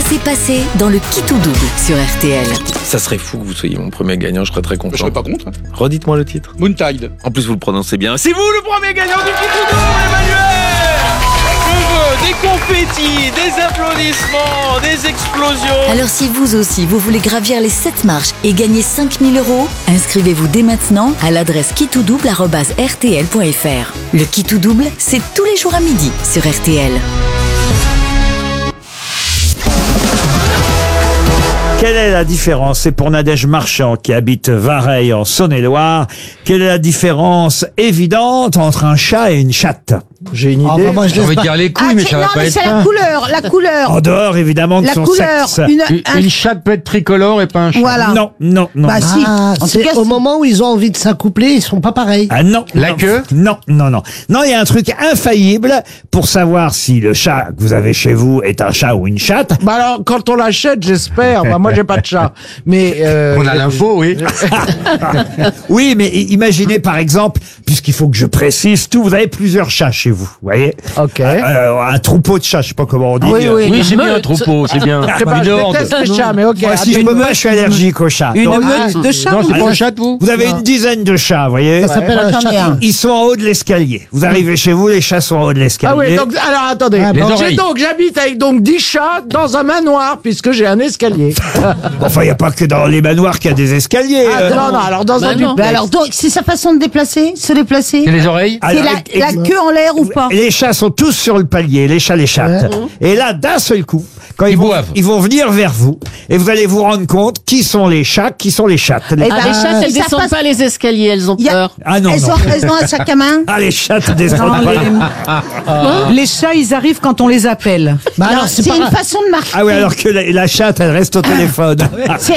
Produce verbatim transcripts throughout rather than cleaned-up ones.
C'est passé dans le qui tout double sur R T L. Ça serait fou que vous soyez mon premier gagnant, je serais très content. Je serais pas contre. Redites-moi le titre. Moontide. En plus, vous le prononcez bien. C'est vous le premier gagnant du qui tout double, Emmanuel. Je veux des confettis, des applaudissements, des explosions. Alors si vous aussi, vous voulez gravir les sept marches et gagner cinq mille euros, inscrivez-vous dès maintenant à l'adresse qui tout double arobase r t l point f r. Le qui tout double, c'est tous les jours à midi sur R T L. Quelle est la différence? C'est pour Nadège Marchand qui habite Vareille en Saône-et-Loire. Quelle est la différence évidente entre un chat et une chatte? J'ai une idée. Ah, bah, moi, je J'ai laisse envie de pas- dire les couilles, Ah, mais c'est- ça va non, pas mais être c'est ça. la couleur, la couleur. En dehors évidemment de La son couleur. sexe. Une, Une, un- une chatte peut être tricolore et pas un chat. Voilà. Non, non, non. Bah si. Ah, En tout c'est cas, au si. moment où ils ont envie de s'accoupler, ils sont pas pareils. Ah non. La non. queue? Non, non, non. Non, il y a un truc infaillible pour savoir si le chat que vous avez chez vous est un chat ou une chatte. Bah alors, quand on l'achète, j'espère. Bah, moi, j'ai pas de chat. Mais euh, On a l'info, oui. Oui, mais i- imaginez par exemple, puisqu'il faut que je précise tout, vous avez plusieurs chats chez vous, vous voyez? Ok. Euh, un troupeau de chats, je sais pas comment on dit. Oui, oui. Oui, c'est bien un troupeau, c'est bien. Je sais pas, Une je horde. déteste les chats, mais ok. Moi, si je peux pas, je suis allergique aux chats. Une Donc, meute de chats. Non, c'est Ah, pas un chat, vous? vous avez une dizaine de chats, vous voyez? Ça s'appelle un j'en ai chat. un. Ils sont en haut de l'escalier. Vous arrivez chez vous, les chats sont en haut de l'escalier. Ah oui, donc, alors attendez. Ah, les J'ai oreilles. donc, j'habite avec donc dix chats dans un manoir, puisque j'ai un escalier. Enfin, il n'y a pas que dans les manoirs qu'il y a des escaliers. Ah, euh. non, non, alors dans un Mais duplex. alors donc, c'est sa façon de déplacer, se déplacer. C'est les oreilles? C'est Alors, la, et- la et- queue en l'air ou pas? Les chats sont tous sur le palier, les chats, les chattes. Et là, d'un seul coup, quand ils, Ils vont, boivent. ils vont venir vers vous, et vous allez vous rendre compte qui sont les chats, qui sont les chattes. Les- Eh ben, Ah, les chattes, elles ça descendent passe- pas les escaliers, elles ont Y a- peur. Ah non, elles, non. Ont, elles ont un sac à main. Ah, les chattes descendent Non, pas. les... les chats, ils arrivent quand on les appelle. Bah Non, alors, c'est c'est pas une grave. façon de marcher. Ah oui, alors que la, la chatte, elle reste au téléphone. C'est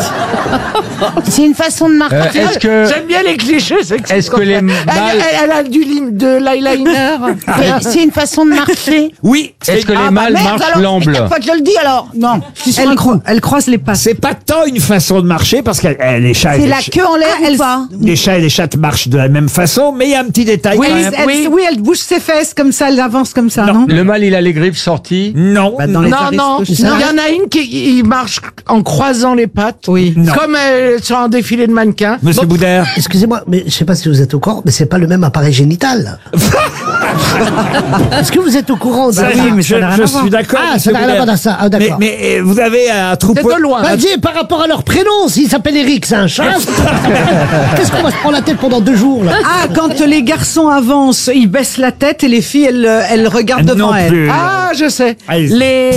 c'est une façon de marcher. Euh, Est-ce que, J'aime bien les clichés, c'est que est-ce que les elle, mâles, elle, elle a du lim- de l'eyeliner. C'est- C'est une façon de marcher. Oui, est-ce c'est que les Ah, bah mâles merde, marchent alors, l'amble? chaque fois que je le dis alors. Non. Tu suis Elle, un cro- con. elle croise les pattes. c'est pas tant une façon de marcher, parce que eh, les chats et C'est les la ch- queue en l'air Ah, ou elle- pas? les chats et les chattes marchent de la même façon, mais il y a un petit détail Oui, quand elle, même. elle- Oui. oui, elle bouge ses fesses comme ça, elle avance comme ça, non, Le mâle, il a les griffes sorties. Non, Bah, dans les Non, aristos, non, je il sais y pas. en a une qui il marche en croisant les pattes. Oui. Non. Comme euh, sur un défilé de mannequins. Monsieur Boudère. Excusez-moi, mais je sais pas si vous êtes au courant, mais c'est pas le même appareil génital. Est-ce que vous êtes au courant de Ça, ça? oui, mais je, ça n'a rien je à suis voir. d'accord. Ah, monsieur ça n'a rien à Boudère. voir dans ça. Ah, mais, d'accord. mais euh, vous avez un C'est troupeau. de loin. Vas-y, par rapport à leur prénom, s'il s'appelle Eric, c'est un chat. Qu'est-ce qu'on va se prendre la tête pendant deux jours, là? Ah, quand les garçons avancent, ils baissent la tête et les filles, elles, euh, elles regardent devant non elles. plus. Ah, je sais. Allez. Les.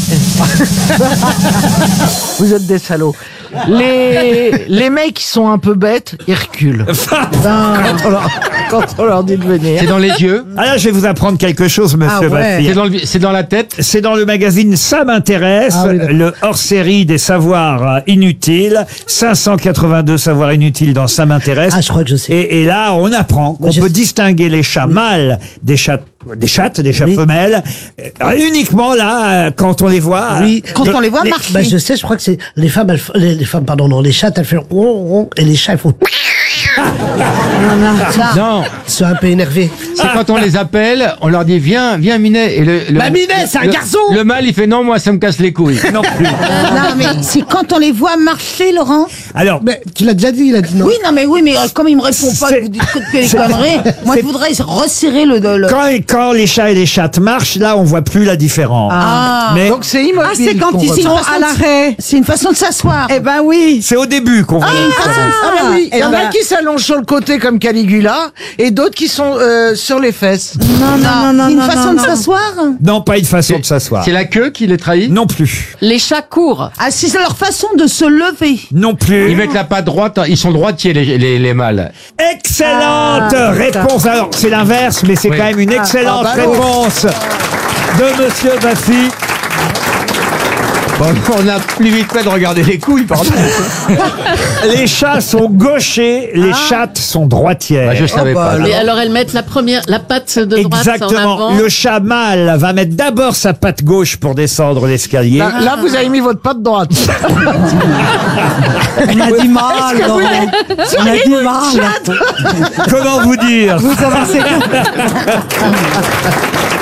Vous êtes des salauds. Les, les mecs qui sont un peu bêtes, ils reculent. quand, on leur, quand on leur dit de venir. C'est dans les yeux. Ah là, je vais vous apprendre quelque chose, monsieur Ah ouais. Baffi. C'est dans, le- c'est dans la tête. C'est dans le magazine Ça m'intéresse, Ah oui, d'accord. le hors-série des savoirs euh, inutiles. cinq cent quatre-vingt-deux savoirs inutiles dans Ça m'intéresse. Ah, je crois que je sais. Et, et là, on apprend qu'on Moi, je peut sais. distinguer les chats mâles des chats, des chattes, des chats Oui. femelles, euh, uniquement là, euh, quand on les voit. Oui. euh, Quand de- on les voit les- marcher. Bah, je sais, je crois que c'est les femmes, elles f- les, les femmes, pardon, non, les chattes, elles font ron, ron, et les chats, ils font. Ça. Non, Ils sont un peu énervés. c'est quand on les appelle, on leur dit viens, viens Minet. Et le, le, Bah, Minet, c'est un le- garçon. Le mâle, il fait non, moi ça me casse les couilles. Non plus. Non, mais c'est quand on les voit marcher, Laurent. Alors, Mais tu l'as déjà dit, il a dit non. Oui, non, mais oui, mais euh, comme il me répond pas, C'est- que vous dites que des c'est- conneries. Moi, c'est- je voudrais resserrer le. le- le- quand, quand les chats et les chattes marchent, là, on voit plus la différence. Ah. Mais Donc c'est immobile. Ah, c'est quand qu'on ils remarque. sont façon à de- l'arrêt. C'est une façon de s'asseoir. Eh ben oui. c'est au début qu'on voit la différence. Ah bah oui, il y en Eh a ben- qui s'allongent sur le côté comme Caligula et d'autres qui sont euh, sur les fesses. Non, non, non, C'est une non, façon non, de non. s'asseoir. Non, pas une façon de s'asseoir. C'est la queue qui les trahit. Non plus. Les chats courent. Ah, c'est leur façon de se lever. Non plus. Ils mettent la patte droite, ils sont droitiers les, les, les mâles. Excellente Ah, réponse. Alors, c'est l'inverse, mais c'est Oui. quand même une excellente Ah, bah non. réponse de Monsieur Baffi. Bon, on a plus vite fait de regarder les couilles, pardon. Les chats sont gauchers, les chattes sont droitières. Bah, je savais pas. Et alors elles mettent la première, la patte de droite en Exactement. avant. Le chat mâle va mettre d'abord sa patte gauche pour descendre l'escalier. Là, là, vous avez mis votre patte droite. On a du mal, Laurent. On a du mal. Comment vous dire Vous avancez